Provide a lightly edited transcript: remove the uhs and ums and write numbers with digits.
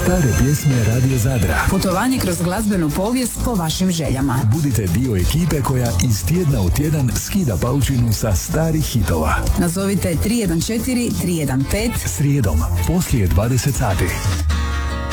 Stare pjesme Radio Zadra. Putovanje kroz glazbenu povijest po vašim željama. Budite dio ekipe koja iz tjedna u tjedan skida paučinu sa starih hitova. Nazovite 314 315 srijedom poslije 20 sati.